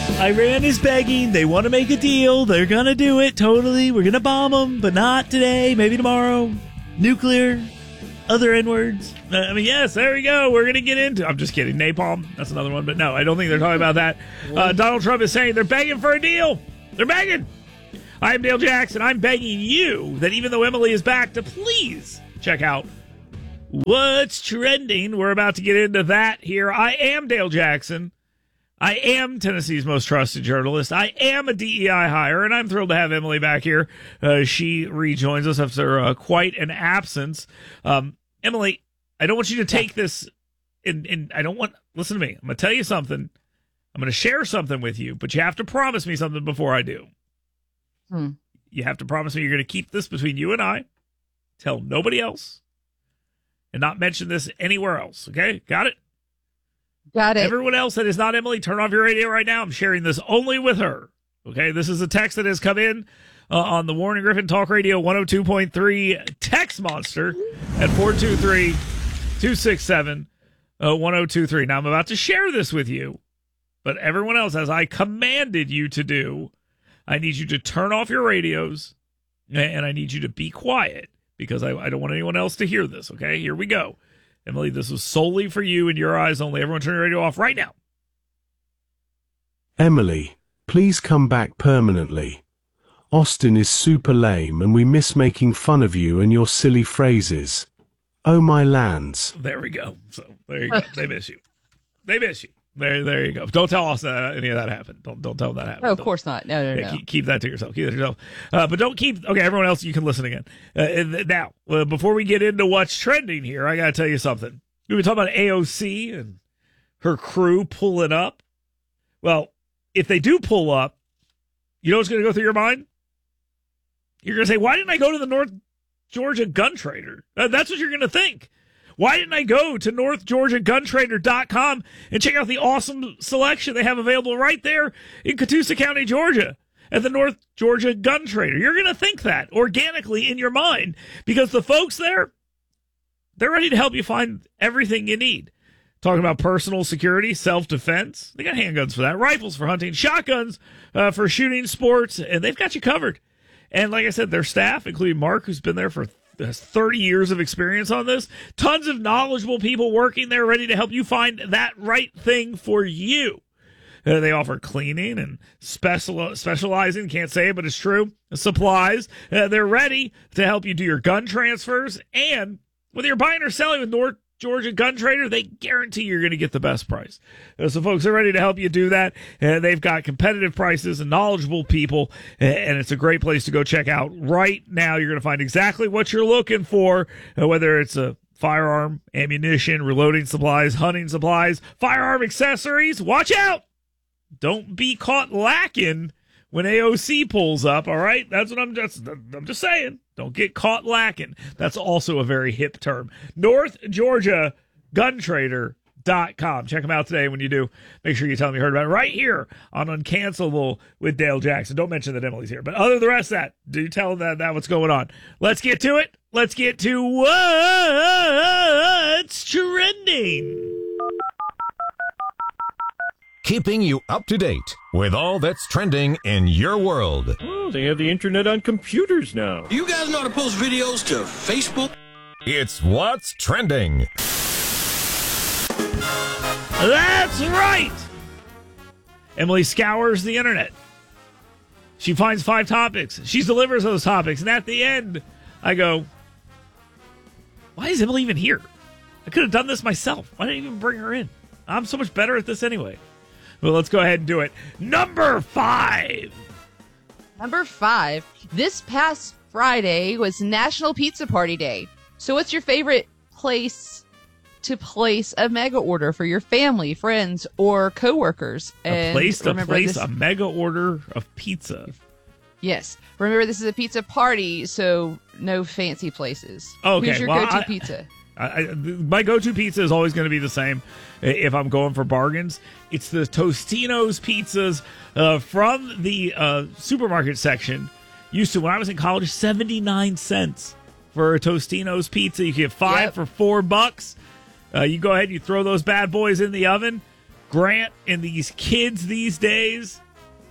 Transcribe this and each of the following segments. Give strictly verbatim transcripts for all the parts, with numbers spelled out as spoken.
Iran is begging. They want to make a deal. They're going to do it. Totally. We're going to bomb them, but not today. Maybe tomorrow. Nuclear. Other N-words. I mean, yes, there we go. We're going to get into I'm just kidding. Napalm. That's another one. But no, I don't think they're talking about that. Uh, Donald Trump is saying they're begging for a deal. They're begging. I'm Dale Jackson. I'm begging you that even though Emily is back, to please check out what's trending. We're about to get into that here. I am Dale Jackson. I am Tennessee's most trusted journalist. I am a D E I hire, and I'm thrilled to have Emily back here. Uh, she rejoins us after uh, quite an absence. Um, Emily, I don't want you to take this, and in, I don't want, listen to me. I'm going to tell you something. I'm going to share something with you, but you have to promise me something before I do. Hmm. You have to promise me you're going to keep this between you and I, tell nobody else, and not mention this anywhere else, okay? Got it? Got it. Everyone else that is not Emily, turn off your radio right now. I'm sharing this only with her. Okay, this is a text that has come in uh, on the Warren and Griffin Talk Radio one oh two point three text monster at four two three, two six seven, one oh two three. Now, I'm about to share this with you, but everyone else, as I commanded you to do, I need you to turn off your radios, and I need you to be quiet because I, I don't want anyone else to hear this. Okay, here we go. Emily, this was solely for you and your eyes only. Everyone turn your radio off right now. Emily, please come back permanently. Austin is super lame and we miss making fun of you and your silly phrases. Oh, my lands. There we go. So there you go. They miss you. They miss you. There, there you go. Don't tell Austin that any of that happened. Don't, don't tell them that happened. Oh, of don't, course not. No, no, yeah, no. Keep, keep that to yourself. Keep that to yourself. Uh, but don't keep. Okay, everyone else, you can listen again. Uh, now, uh, before we get into what's trending here, I got to tell you something. We were talking about A O C and her crew pulling up. Well, if they do pull up, you know what's going to go through your mind? You're going to say, "Why didn't I go to the North Georgia Gun Trader?" Uh, that's what you're going to think. Why didn't I go to north georgia gun trader dot com and check out the awesome selection they have available right there in Catoosa County, Georgia, at the North Georgia Gun Trader? You're going to think that organically in your mind because the folks there, they're ready to help you find everything you need. Talking about personal security, self-defense. They got handguns for that, rifles for hunting, shotguns uh, for shooting sports, and they've got you covered. And like I said, their staff, including Mark, who's been there for has thirty years of experience on this. Tons of knowledgeable people working there ready to help you find that right thing for you. Uh, they offer cleaning and special, specializing, can't say it, but it's true, supplies. Uh, they're ready to help you do your gun transfers. And whether you're buying or selling with North Georgia Gun Trader, they guarantee you're going to get the best price. Uh, so folks are ready to help you do that. Uh, they've got competitive prices and knowledgeable people, uh, and it's a great place to go check out. Right now, you're going to find exactly what you're looking for, uh, whether it's a firearm, ammunition, reloading supplies, hunting supplies, firearm accessories. Watch out! Don't be caught lacking when A O C pulls up, all right? That's what I'm just, I'm just saying. Don't get caught lacking. That's also a very hip term. North Georgia Gun Trader dot com. Check them out today. When you do, make sure you tell them you heard about it right here on Uncancelable with Dale Jackson. Don't mention that Emily's here. But other than the rest of that, do tell them that, that what's going on. Let's get to it. Let's get to what's trending. Keeping you up to date with all that's trending in your world. Oh, they have the internet on computers now. You guys know how to post videos to Facebook? It's What's Trending. That's right. Emily scours the internet. She finds five topics. She delivers those topics. And at the end, I go, why is Emily even here? I could have done this myself. Why didn't I even bring her in? I'm so much better at this anyway. Well, let's go ahead and do it. Number five. Number five. This past Friday was National Pizza Party Day. So what's your favorite place to place a mega order for your family, friends, or coworkers? A And place to remember place this- a mega order of pizza. Yes. Remember, this is a pizza party, so no fancy places. Okay, Who's your well, go-to I- pizza? I, I, my go-to pizza is always going to be the same if I'm going for bargains. It's the Tostino's pizzas uh, from the uh, supermarket section. Used to, when I was in college, seventy-nine cents for a Tostino's pizza. You can get five Yep. for four bucks. Uh, you go ahead and you throw those bad boys in the oven. Grant and these kids these days,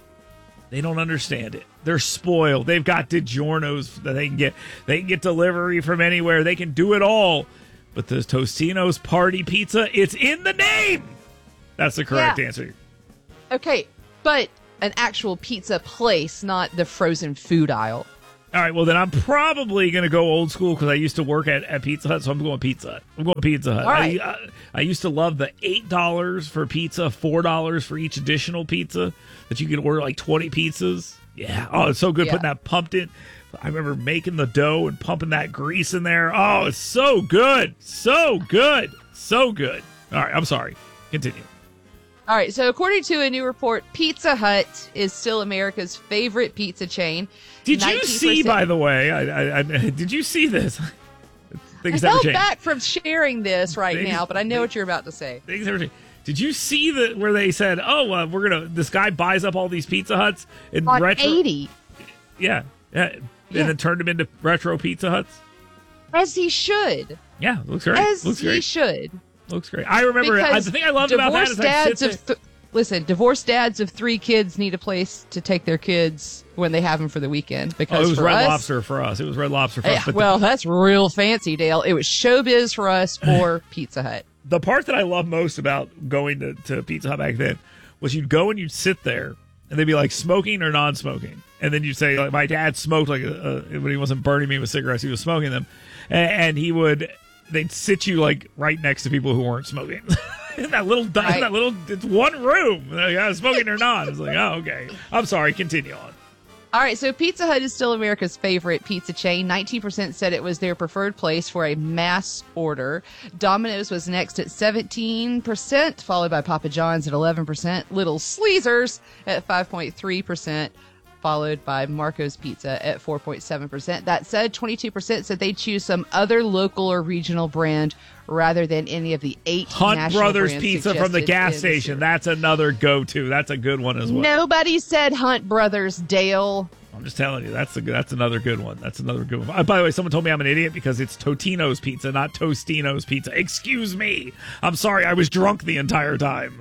they don't understand it. They're spoiled. They've got DiGiorno's that they can get. They can get delivery from anywhere. They can do it all. But the Tostino's Party Pizza, it's in the name. That's the correct Yeah. answer. Okay, but an actual pizza place, not the frozen food aisle. All right, well, then I'm probably going to go old school because I used to work at, at Pizza Hut, so I'm going Pizza Hut. I'm going Pizza Hut. All right. I, I, I used to love the eight dollars for pizza, four dollars for each additional pizza, that you could order like twenty pizzas. Yeah. Oh, it's so good Yeah. putting that pumped in. I remember making the dough and pumping that grease in there. Oh, it's so good. So good. So good. All right, I'm sorry. Continue. All right, so according to a new report, Pizza Hut is still America's favorite pizza chain. Did you nineteen see, percent by the way, I, I, I, did you see this? I Things never held change. back from sharing this right Things- now, but I know what you're about to say. Things never change. Did you see the where they said, "Oh, uh, we're gonna"? This guy buys up all these Pizza Huts and On retro. eighty, Yeah, yeah, Yeah. and then turned them into retro Pizza Huts. as he should, Yeah, looks great. as looks he great. should. Looks great. I remember. I, Because the thing I loved about that divorced is I sit dads there, of th- listen, divorced dads of three kids need a place to take their kids when they have them for the weekend. Because oh, it was for Red us, Lobster for us. It was Red Lobster for Yeah, us. But well, that's real fancy, Dale. It was Showbiz for us or Pizza Hut. the, the part that I love most about going to, to Pizza Hut back then was you'd go and you'd sit there, and they'd be like smoking or non-smoking, and then you'd say, like, my dad smoked like a, a, when he wasn't burning me with cigarettes, he was smoking them, and, and he would. They'd sit you like right next to people who weren't smoking. in that little, di- Right. that little, it's one room. Like, I was smoking or not. It's like, oh, okay. I'm sorry. Continue on. All right, so Pizza Hut is still America's favorite pizza chain. nineteen percent said it was their preferred place for a mass order. Domino's was next at seventeen percent, followed by Papa John's at eleven percent. Little Sleezers at five point three percent, followed by Marco's Pizza at four point seven percent. That said, twenty-two percent said they'd choose some other local or regional brand rather than any of the eight Hunt national Brothers brands Pizza from the suggested gas in the station. series. That's another go-to. That's a good one as well. Nobody said Hunt Brothers, Dale. I'm just telling you, that's a good, that's another good one. That's another good one. Uh, by the way, someone told me I'm an idiot because it's Totino's Pizza, not Tostino's Pizza. Excuse me. I'm sorry. I was drunk the entire time.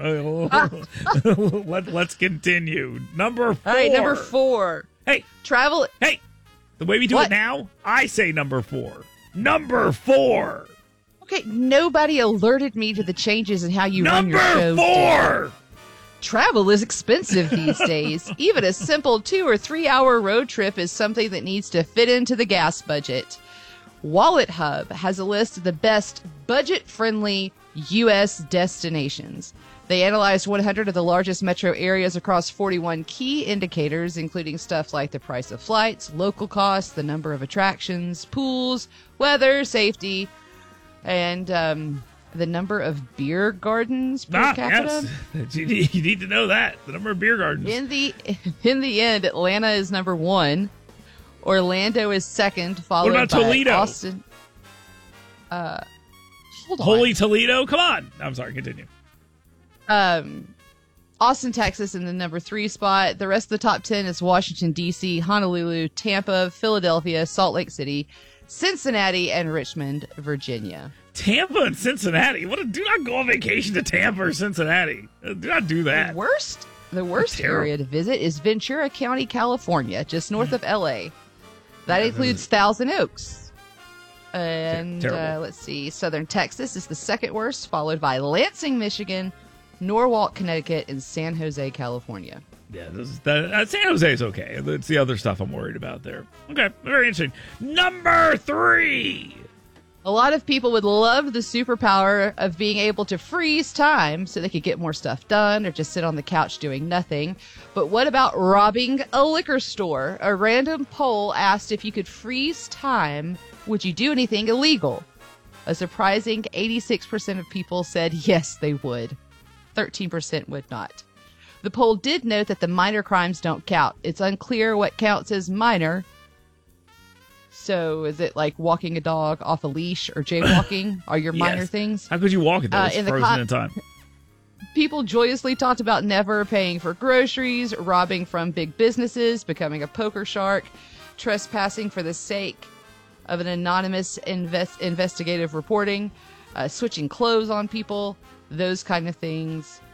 Let, let's continue. Number four. All right, number four. Hey, Travel. hey. The way we do What? it now, I say number four. Number four. Okay, nobody alerted me to the changes in how you run your Number show. four. Travel is expensive these days. Even a simple two or three hour road trip is something that needs to fit into the gas budget. Wallet Hub has a list of the best budget friendly U S destinations. They analyzed one hundred of the largest metro areas across forty-one key indicators, including stuff like the price of flights, local costs, the number of attractions, pools, weather, safety, and um, the number of beer gardens per Ah, capita. yes. You need, you need to know that. The number of beer gardens. In the in the end, Atlanta is number one. Orlando is second, followed about by Toledo? Austin. Uh, hold on. Holy Toledo. Come on. I'm sorry. Continue. um, Austin, Texas, in the number three spot. The rest of the top ten is Washington D C, Honolulu, Tampa, Philadelphia, Salt Lake City, Cincinnati, and Richmond, Virginia. Tampa and Cincinnati. What? A, do not go on vacation to Tampa or Cincinnati. Uh, Do not do that. The worst, the worst terrible. area to visit is Ventura County, California, just north of L A. That includes Thousand Oaks. And Ter- uh, terrible. let's see, Southern Texas is the second worst, followed by Lansing, Michigan, Norwalk, Connecticut, and San Jose, California. Yeah, this is, that, uh, San Jose is okay. It's the other stuff I'm worried about there. Okay, very interesting. Number three. A lot of people would love the superpower of being able to freeze time so they could get more stuff done or just sit on the couch doing nothing. But what about robbing a liquor store? A random poll asked if you could freeze time, would you do anything illegal? A surprising eighty-six percent of people said yes, they would. thirteen percent would not. The poll did note that the minor crimes don't count. It's unclear what counts as minor. So is it like walking a dog off a leash or jaywalking are your minor Yes. things? How could you walk it though? Uh, It's in the frozen con- in time. People joyously talked about never paying for groceries, robbing from big businesses, becoming a poker shark, trespassing for the sake of an anonymous invest- investigative reporting, uh, switching clothes on people, those kind of things.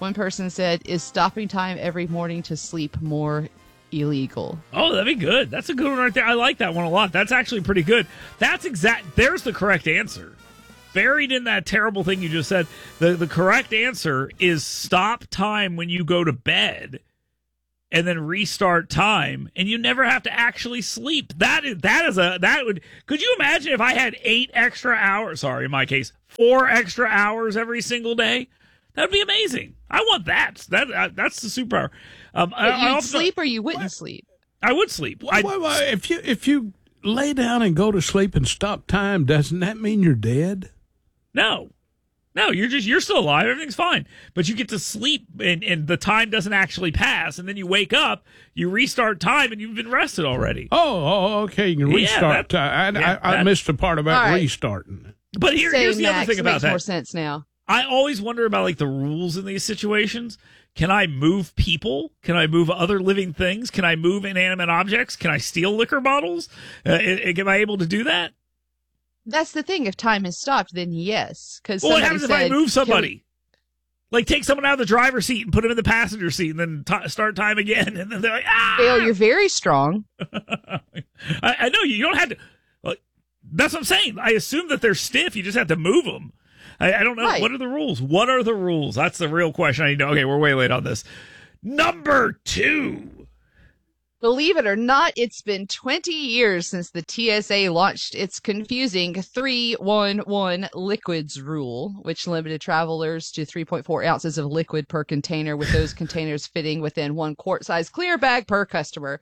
One person said, is stopping time every morning to sleep more illegal? Oh, that'd be good. That's a good one right there. I like that one a lot. That's actually pretty good. That's exact. There's the correct answer. Buried in that terrible thing you just said, the, the correct answer is stop time when you go to bed and then restart time, and you never have to actually sleep. That is that is a that would. Could you imagine if I had eight extra hours? Sorry, in my case, four extra hours every single day. That would be amazing. I want that. That uh, that's the superpower. Um, I, You'd I also, sleep or you wouldn't sleep? I would sleep. Wait, wait, wait. If you if you lay down and go to sleep and stop time, doesn't that mean you're dead? No. No, you're just you're still alive. Everything's fine. But you get to sleep and, and the time doesn't actually pass, and then you wake up, you restart time, and you've been rested already. Oh, oh okay. You can Yeah, restart that- time. I, yeah, I, I that- missed the part about All right. restarting. But here, Same, here's the other Max. thing about Makes that. more sense now. I always wonder about like the rules in these situations. Can I move people? Can I move other living things? Can I move inanimate objects? Can I steal liquor bottles? Uh, am I able to do that? That's the thing. If time is stopped, then yes. Because Well, what happens if I said, move "Can we-" somebody? Like take someone out of the driver's seat and put them in the passenger seat, and then t- start time again, and then they're like, ah! Dale, you're very strong. I, I know you. You don't have to. Like, that's what I'm saying. I assume that they're stiff. You just have to move them. I, I don't know. Right. What are the rules? What are the rules? That's the real question I need to know. Okay, we're way late on this. Number two. Believe it or not, it's been twenty years since the T S A launched its confusing three one one liquids rule, which limited travelers to three point four ounces of liquid per container, with those containers fitting within one quart-size clear bag per customer.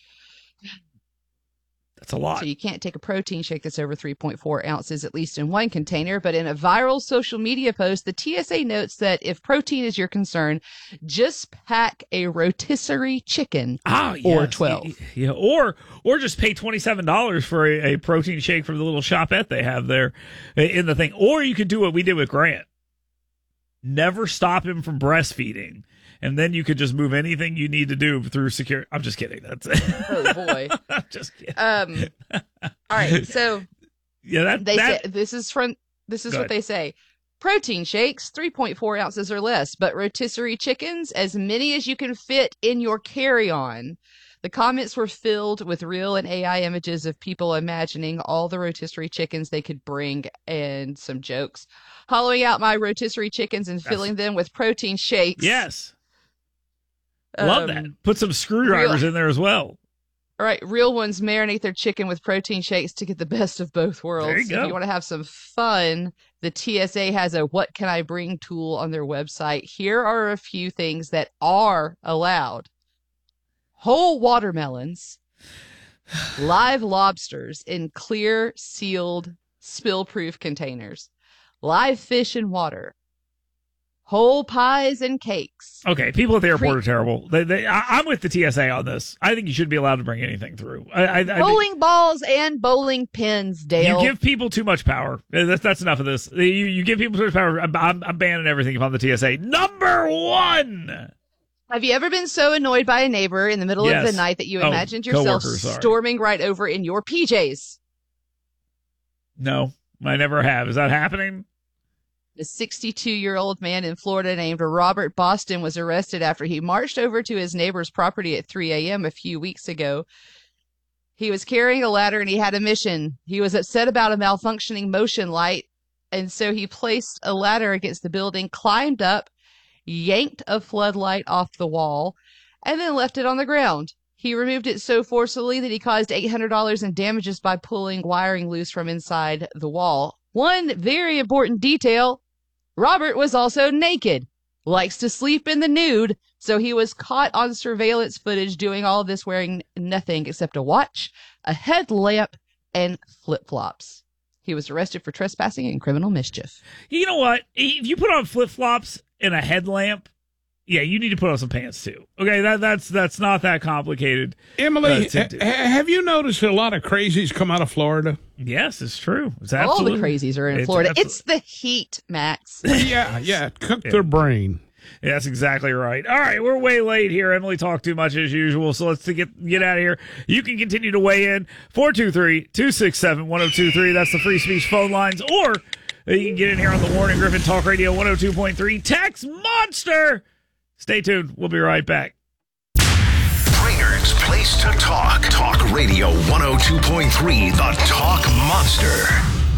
That's a lot. So you can't take a protein shake that's over three point four ounces, at least in one container. But in a viral social media post, the T S A notes that if protein is your concern, just pack a rotisserie chicken Ah, or yes. twelve. Yeah, or or just pay twenty-seven dollars for a, a protein shake from the little shopette they have there in the thing. Or you could do what we did with Grant. Never stop him from breastfeeding. And then you could just move anything you need to do through security. I'm just kidding. That's it. Oh, boy. I'm just kidding. Um, all right, so Yeah, that, they that say this is from this is Go what ahead. they say: protein shakes three point four ounces or less, but rotisserie chickens as many as you can fit in your carry-on. The comments were filled with real and A I images of people imagining all the rotisserie chickens they could bring and some jokes. Hollowing out my rotisserie chickens and filling them with protein shakes. yes. Love Um, that. Put some screwdrivers real- in there as well. All right, real ones marinate their chicken with protein shakes to get the best of both worlds. There you go. If you want to have some fun, the T S A has a What Can I Bring tool on their website. Here are a few things that are allowed: whole watermelons, live lobsters in clear, sealed, spill-proof containers, live fish in water, whole pies and cakes. Okay, people at the airport Pre- are terrible. They, they, I, I'm with the T S A on this. I think you should be allowed to bring anything through. I, I, I think Bowling balls and bowling pins, Dale. you give people too much power. Uh, That's, that's enough of this. You, you give people too much power. I'm, I'm, I'm banning everything if I'm the T S A. Number one. Have you ever been so annoyed by a neighbor in the middle Yes. of the night that you Oh, imagined yourself coworkers, sorry. storming right over in your P Js? No, I never have. Is that happening? A sixty-two-year-old man in Florida named Robert Boston was arrested after he marched over to his neighbor's property at three a.m. a few weeks ago. He was carrying a ladder and he had a mission. He was upset about a malfunctioning motion light, and so he placed a ladder against the building, climbed up, yanked a floodlight off the wall, and then left it on the ground. He removed it so forcibly that he caused eight hundred dollars in damages by pulling wiring loose from inside the wall. One very important detail: Robert was also naked, likes to sleep in the nude, so he was caught on surveillance footage doing all of this wearing nothing except a watch, a headlamp, and flip-flops. He was arrested for trespassing and criminal mischief. You know what? If you put on flip flops and a headlamp, yeah, you need to put on some pants too. Okay, that that's that's not that complicated. Emily, Uh, to- ha- have you noticed a lot of crazies come out of Florida? Yes, it's true. It's All absolutely. the crazies are in It's Florida. absol- It's the heat, Max. Yeah, yeah, cook their brain. Yeah, that's exactly right. All right, we're way late here. Emily talked too much as usual, so let's get get out of here. You can continue to weigh in four two three, two six seven, one oh two three. That's the free speech phone lines, or you can get in here on the Warren and Griffin Talk Radio one oh two point three. Text Monster Stay tuned. We'll be right back. Trainer's Place to Talk. Talk Radio one oh two point three, the Talk Monster.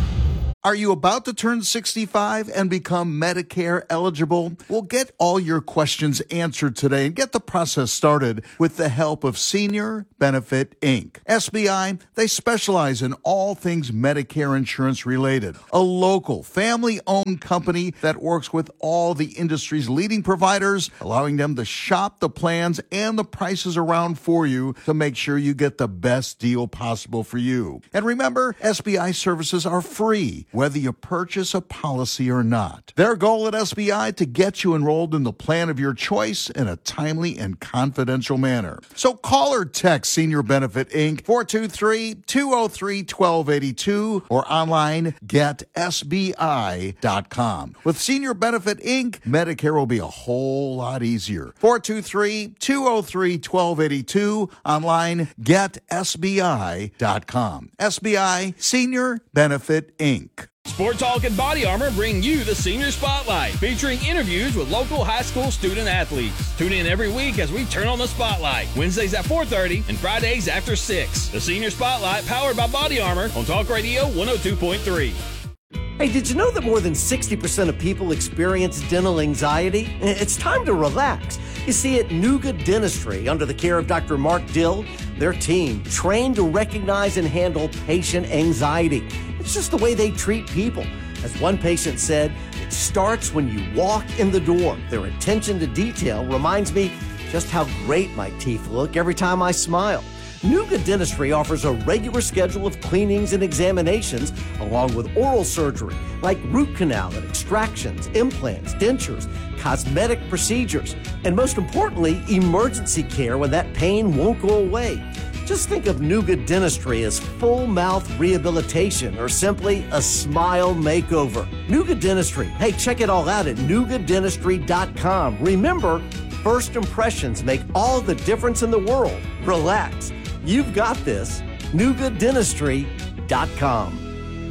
Are you about to turn sixty-five and become Medicare eligible? Well, get all your questions answered today and get the process started with the help of Senior Benefit Incorporated. S B I, they specialize in all things Medicare insurance related. A local, family-owned company that works with all the industry's leading providers, allowing them to shop the plans and the prices around for you to make sure you get the best deal possible for you. And remember, S B I services are free, whether you purchase a policy or not. Their goal at S B I to get you enrolled in the plan of your choice in a timely and confidential manner. So call or text Senior Benefit Incorporated, four two three, two oh three, one two eight two, or online get S B I dot com. With Senior Benefit Incorporated, Medicare will be a whole lot easier. four two three, two oh three, one two eight two, online get S B I dot com. S B I, Senior Benefit Incorporated. Sport Talk and Body Armor bring you the Senior Spotlight, featuring interviews with local high school student athletes. Tune in every week as we turn on the spotlight, Wednesdays at four thirty and Fridays after six. The Senior Spotlight, powered by Body Armor on Talk Radio one oh two point three. Hey, did you know that more than sixty percent of people experience dental anxiety? It's time to relax. You see, at Nuga Dentistry, under the care of Doctor Mark Dill, their team trained to recognize and handle patient anxiety. It's just the way they treat people. As one patient said, it starts when you walk in the door. Their attention to detail reminds me just how great my teeth look every time I smile. Nuga Dentistry offers a regular schedule of cleanings and examinations, along with oral surgery, like root canal and extractions, implants, dentures, cosmetic procedures, and most importantly, emergency care when that pain won't go away. Just think of Nuga Dentistry as full mouth rehabilitation or simply a smile makeover. Nuga Dentistry. Hey, check it all out at nuga dentistry dot com. Remember, first impressions make all the difference in the world. Relax. You've got this. nuga dentistry dot com.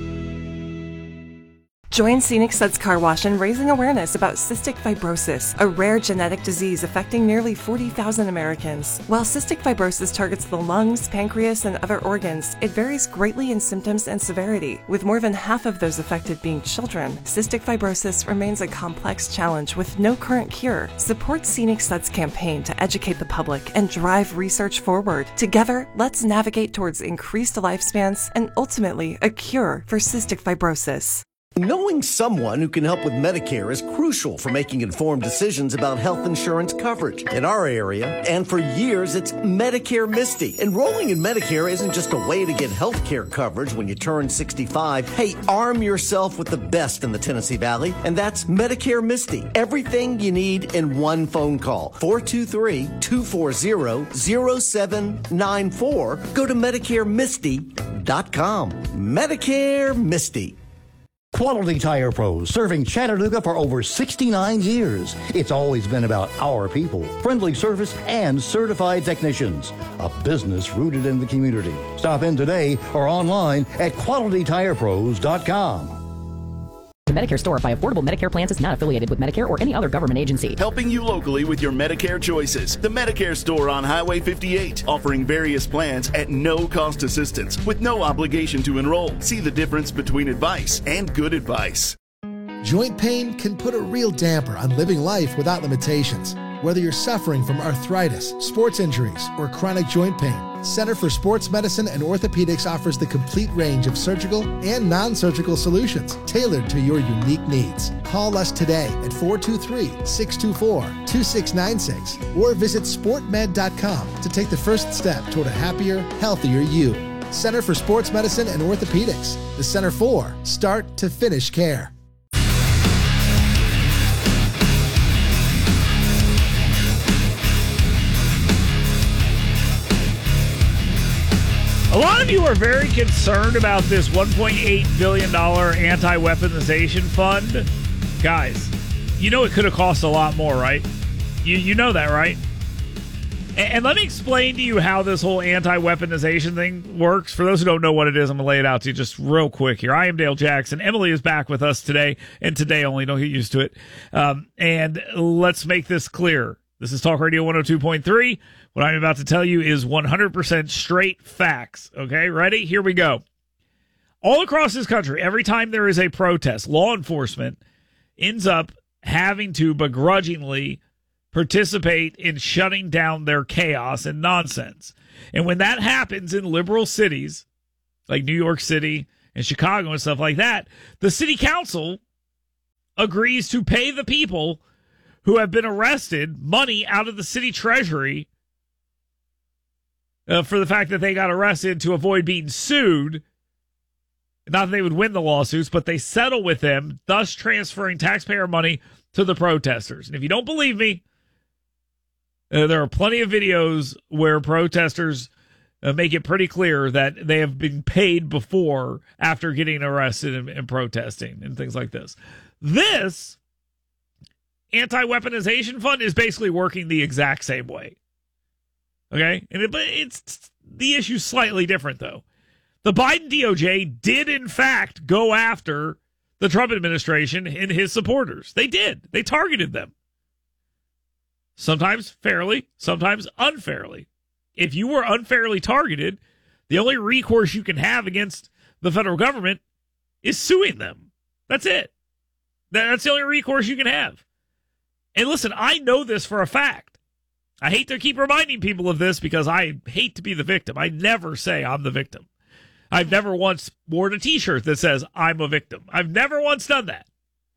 Join Scenic Suds Car Wash in raising awareness about cystic fibrosis, a rare genetic disease affecting nearly forty thousand Americans. While cystic fibrosis targets the lungs, pancreas, and other organs, it varies greatly in symptoms and severity. With more than half of those affected being children, cystic fibrosis remains a complex challenge with no current cure. Support Scenic Suds' campaign to educate the public and drive research forward. Together, let's navigate towards increased lifespans and ultimately a cure for cystic fibrosis. Knowing someone who can help with Medicare is crucial for making informed decisions about health insurance coverage. In our area, and for years, it's Medicare Misty. Enrolling in Medicare isn't just a way to get health care coverage when you turn sixty-five. Hey, arm yourself with the best in the Tennessee Valley, and that's Medicare Misty. Everything you need in one phone call. four two three, two four zero, zero seven nine four. Go to medicare misty dot com. Medicare Misty. Quality Tire Pros, serving Chattanooga for over sixty-nine years. It's always been about our people, friendly service, and certified technicians. A business rooted in the community. Stop in today or online at quality tire pros dot com. The Medicare Store by Affordable Medicare Plans is not affiliated with Medicare or any other government agency. Helping you locally with your Medicare choices. The Medicare Store on Highway fifty-eight, offering various plans at no cost assistance with no obligation to enroll. See the difference between advice and good advice. Joint pain can put a real damper on living life without limitations. Whether you're suffering from arthritis, sports injuries, or chronic joint pain, Center for Sports Medicine and Orthopedics offers the complete range of surgical and non-surgical solutions tailored to your unique needs. Call us today at four two three, six two four, two six nine six or visit sport med dot com to take the first step toward a happier, healthier you. Center for Sports Medicine and Orthopedics, the Center for Start to Finish Care. A lot of you are very concerned about this one point eight billion dollars anti-weaponization fund. Guys, you know it could have cost a lot more, right? You you know that, right? And, and let me explain to you how this whole anti-weaponization thing works. For those who don't know what it is, I'm going to lay it out to you just real quick here. I am Dale Jackson. Emily is back with us today, and today only. Don't get used to it. Um, and let's make this clear. This is Talk Radio one oh two point three. What I'm about to tell you is one hundred percent straight facts. Okay, ready? Here we go. All across this country, every time there is a protest, law enforcement ends up having to begrudgingly participate in shutting down their chaos and nonsense. And when that happens in liberal cities like New York City and Chicago and stuff like that, the city council agrees to pay the people who have been arrested money out of the city treasury uh, for the fact that they got arrested to avoid being sued. Not that they would win the lawsuits, but they settle with them, thus transferring taxpayer money to the protesters. And if you don't believe me, uh, there are plenty of videos where protesters uh, make it pretty clear that they have been paid before after getting arrested and, and protesting and things like this. This anti-weaponization fund is basically working the exact same way. Okay? And it, but it's the issue's slightly different, though. The Biden D O J did, in fact, go after the Trump administration and his supporters. They did. They targeted them. Sometimes fairly, sometimes unfairly. If you were unfairly targeted, the only recourse you can have against the federal government is suing them. That's it. That's the only recourse you can have. And listen, I know this for a fact. I hate to keep reminding people of this because I hate to be the victim. I never say I'm the victim. I've never once worn a t-shirt that says I'm a victim. I've never once done that.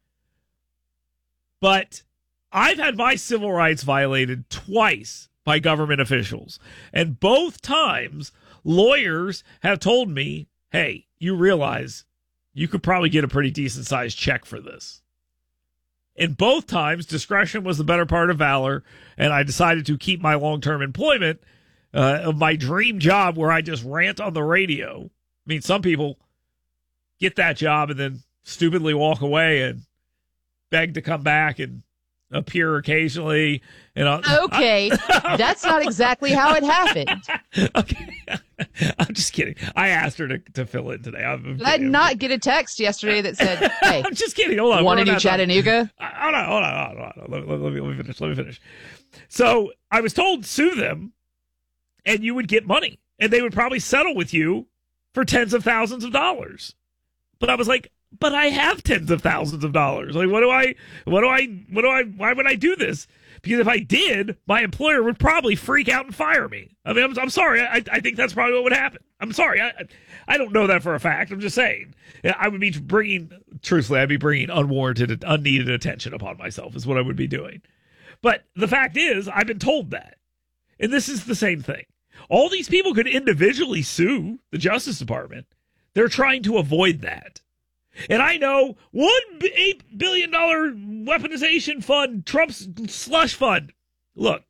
But I've had my civil rights violated twice by government officials. And both times, lawyers have told me, hey, you realize you could probably get a pretty decent-sized check for this. And both times, discretion was the better part of valor, and I decided to keep my long-term employment uh, of my dream job where I just rant on the radio. I mean, some people get that job and then stupidly walk away and beg to come back and appear occasionally. You know, okay, I, that's not exactly how it happened. Okay, I'm just kidding. I asked her to, to fill in today. I'm, I'm Did I not get a text yesterday that said, "Hey, I'm just kidding. Hold on, want to do Chattanooga?" Hold on, hold on, hold on. Hold on. Let, let, let, me, let me finish. Let me finish. So I was told sue them, and you would get money, and they would probably settle with you for tens of thousands of dollars. But I was like, but I have tens of thousands of dollars. Like, what do I, what do I, what do I, why would I do this? Because if I did, my employer would probably freak out and fire me. I mean, I'm, I'm sorry. I, I think that's probably what would happen. I'm sorry. I, I don't know that for a fact. I'm just saying. I would be bringing, truthfully, I'd be bringing unwarranted, unneeded attention upon myself is what I would be doing. But the fact is, I've been told that. And this is the same thing. All these people could individually sue the Justice Department. They're trying to avoid that. And I know one eight billion dollars weaponization fund, Trump's slush fund. Look,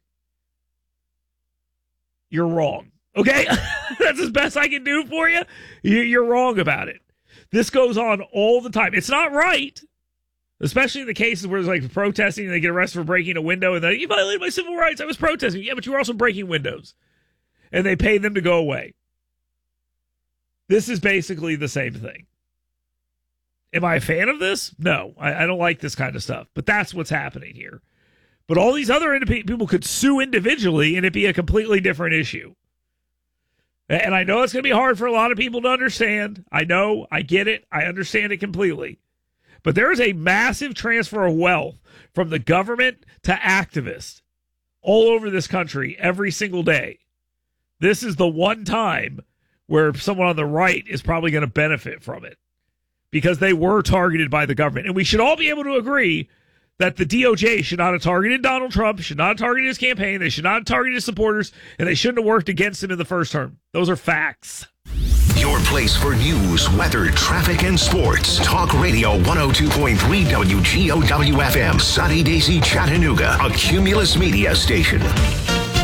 you're wrong. Okay? That's as best I can do for you. You're wrong about it. This goes on all the time. It's not right. Especially in the cases where there's like protesting and they get arrested for breaking a window and they, you violated my civil rights. I was protesting. Yeah, but you were also breaking windows. And they pay them to go away. This is basically the same thing. Am I a fan of this? No, I, I don't like this kind of stuff. But that's what's happening here. But all these other indep- people could sue individually and it'd be a completely different issue. And I know it's going to be hard for a lot of people to understand. I know, I get it, I understand it completely. But there is a massive transfer of wealth from the government to activists all over this country every single day. This is the one time where someone on the right is probably going to benefit from it because they were targeted by the government. And we should all be able to agree that the D O J should not have targeted Donald Trump, should not have targeted his campaign, they should not have targeted his supporters, and they shouldn't have worked against him in the first term. Those are facts. Your place for news, weather, traffic, and sports. Talk Radio one oh two point three W G O W F M, Sunny Daisy, Chattanooga, a Cumulus Media station.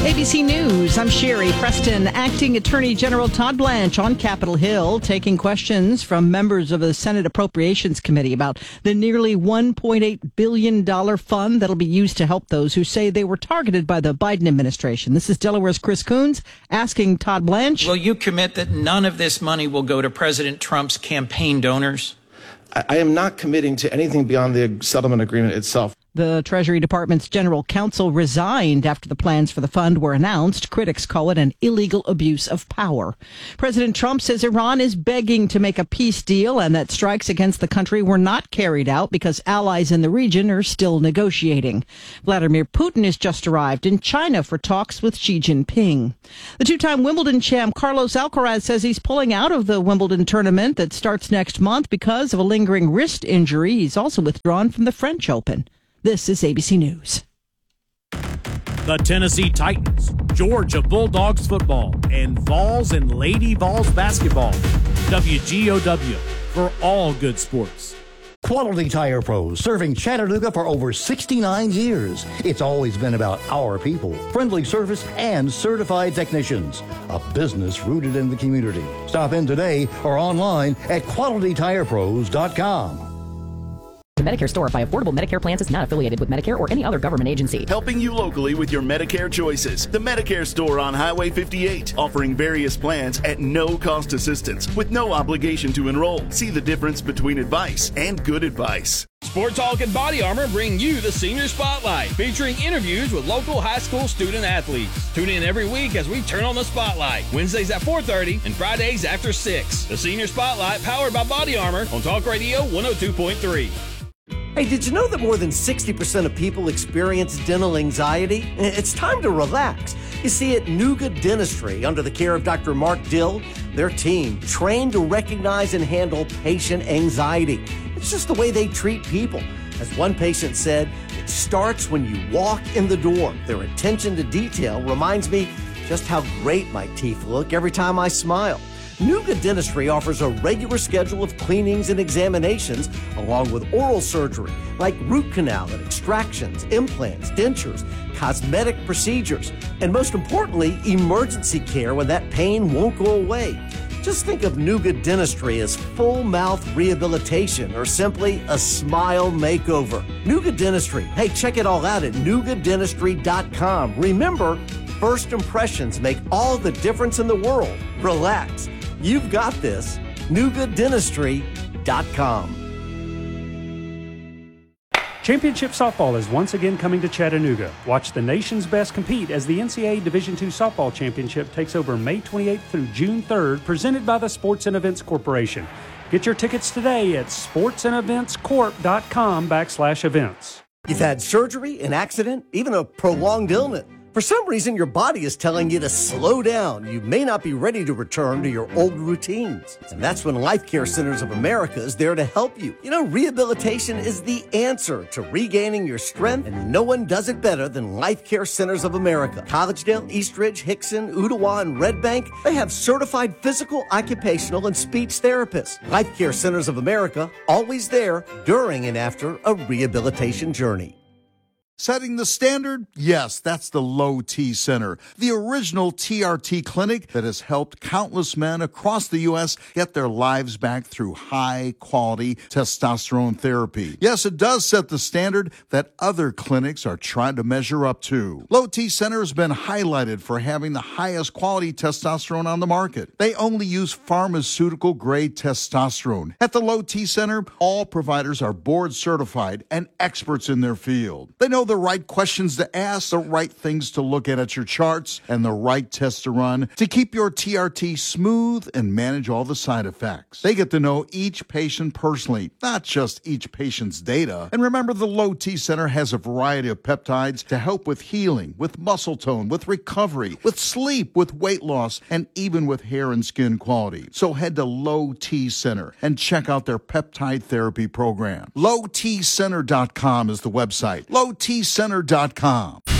A B C News, I'm Sherry Preston. Acting Attorney General Todd Blanche on Capitol Hill taking questions from members of the Senate Appropriations Committee about the nearly one point eight billion dollars fund that'll be used to help those who say they were targeted by the Biden administration. This is Delaware's Chris Coons asking Todd Blanche. Will you commit that none of this money will go to President Trump's campaign donors? I am not committing to anything beyond the settlement agreement itself. The Treasury Department's general counsel resigned after the plans for the fund were announced. Critics call it an illegal abuse of power. President Trump says Iran is begging to make a peace deal and that strikes against the country were not carried out because allies in the region are still negotiating. Vladimir Putin has just arrived in China for talks with Xi Jinping. The two-time Wimbledon champ Carlos Alcaraz says he's pulling out of the Wimbledon tournament that starts next month because of a lingering wrist injury. He's also withdrawn from the French Open. This is A B C News. The Tennessee Titans, Georgia Bulldogs football, and Vols and Lady Vols basketball. W G O W for all good sports. Quality Tire Pros, serving Chattanooga for over sixty-nine years. It's always been about our people, friendly service, and certified technicians. A business rooted in the community. Stop in today or online at quality tire pros dot com. The Medicare Store by Affordable Medicare Plans is not affiliated with Medicare or any other government agency. Helping you locally with your Medicare choices. The Medicare Store on Highway fifty-eight, offering various plans at no cost assistance with no obligation to enroll. See the difference between advice and good advice. Sport Talk and Body Armor bring you the Senior Spotlight, featuring interviews with local high school student athletes. Tune in every week as we turn on the spotlight, Wednesdays at four thirty and Fridays after six. The Senior Spotlight, powered by Body Armor on Talk Radio one oh two point three. Hey, did you know that more than sixty percent of people experience dental anxiety? It's time to relax. You see, at Nuga Dentistry, under the care of Doctor Mark Dill, their team trained to recognize and handle patient anxiety. It's just the way they treat people. As one patient said, it starts when you walk in the door. Their attention to detail reminds me just how great my teeth look every time I smile. Nuga Dentistry offers a regular schedule of cleanings and examinations, along with oral surgery, like root canal and extractions, implants, dentures, cosmetic procedures, and most importantly, emergency care when that pain won't go away. Just think of Nuga Dentistry as full mouth rehabilitation or simply a smile makeover. Nuga Dentistry. Hey, check it all out at nuga dentistry dot com. Remember, first impressions make all the difference in the world. Relax. You've got this. nuga dentistry dot com. Championship Softball is once again coming to Chattanooga. Watch the nation's best compete as the N C double A Division two Softball Championship takes over May twenty-eighth through June third, presented by the Sports and Events Corporation. Get your tickets today at sports and events corp dot com backslash events. You've had surgery, an accident, even a prolonged illness. For some reason, your body is telling you to slow down. You may not be ready to return to your old routines. And that's when Life Care Centers of America is there to help you. You know, rehabilitation is the answer to regaining your strength, and no one does it better than Life Care Centers of America. Collegedale, Eastridge, Hickson, Ottawa, and Red Bank, they have certified physical, occupational, and speech therapists. Life Care Centers of America, always there during and after a rehabilitation journey. Setting the standard? Yes, that's the Low T Center, the original T R T clinic that has helped countless men across the U S get their lives back through high-quality testosterone therapy. Yes, it does set the standard that other clinics are trying to measure up to. Low T Center has been highlighted for having the highest quality testosterone on the market. They only use pharmaceutical-grade testosterone. At the Low T Center, all providers are board-certified and experts in their field. They know the right questions to ask, the right things to look at at your charts, and the right tests to run to keep your T R T smooth and manage all the side effects. They get to know each patient personally, not just each patient's data. And remember, the Low T Center has a variety of peptides to help with healing, with muscle tone, with recovery, with sleep, with weight loss, and even with hair and skin quality. So head to Low T Center and check out their peptide therapy program. low t center dot com is the website. low t center dot com.